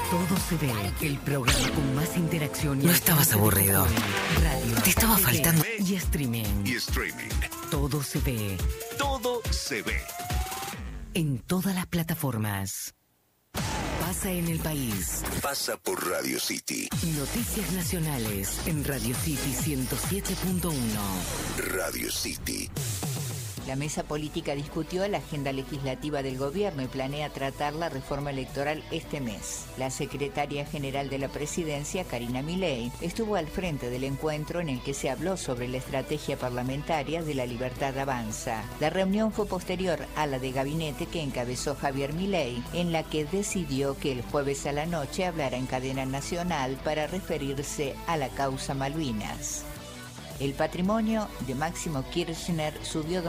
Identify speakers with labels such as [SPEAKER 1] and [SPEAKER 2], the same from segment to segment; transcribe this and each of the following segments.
[SPEAKER 1] Todo se ve, el programa con más interacción.
[SPEAKER 2] No estabas aburrido.
[SPEAKER 1] Radio,
[SPEAKER 2] te estaba faltando.
[SPEAKER 1] Y streaming. Todo se ve.
[SPEAKER 3] Todo se ve.
[SPEAKER 1] En todas las plataformas. Pasa en el país.
[SPEAKER 3] Pasa por Radio City.
[SPEAKER 1] Noticias nacionales en Radio City 107.1.
[SPEAKER 3] Radio City.
[SPEAKER 4] La mesa política discutió la agenda legislativa del gobierno y planea tratar la reforma electoral este mes. La secretaria general de la presidencia, Karina Milei, estuvo al frente del encuentro en el que se habló sobre la estrategia parlamentaria de La Libertad Avanza. La reunión fue posterior a la de gabinete que encabezó Javier Milei, en la que decidió que el jueves a la noche hablara en cadena nacional para referirse a la causa Malvinas. El patrimonio de Máximo Kirchner subió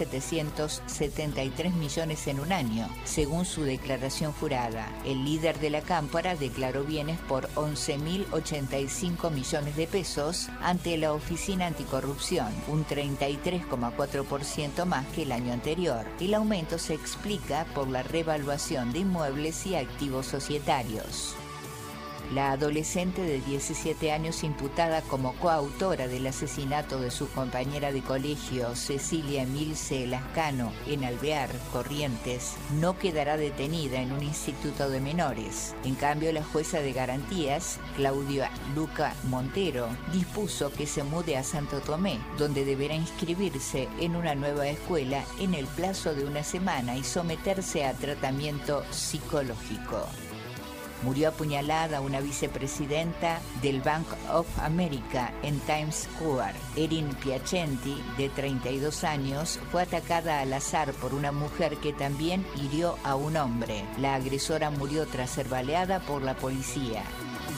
[SPEAKER 4] 2.773 millones en un año, según su declaración jurada. El líder de la Cámpora declaró bienes por 11.085 millones de pesos ante la Oficina Anticorrupción, un 33,4% más que el año anterior. El aumento se explica por la revaluación de inmuebles y activos societarios. La adolescente de 17 años imputada como coautora del asesinato de su compañera de colegio, Cecilia Emilce Lascano, en Alvear, Corrientes, no quedará detenida en un instituto de menores. En cambio, la jueza de garantías, Claudia Luca Montero, dispuso que se mude a Santo Tomé, donde deberá inscribirse en una nueva escuela en el plazo de una semana y someterse a tratamiento psicológico. Murió apuñalada una vicepresidenta del Bank of America en Times Square. Erin Piacenti, de 32 años, fue atacada al azar por una mujer que también hirió a un hombre. La agresora murió tras ser baleada por la policía.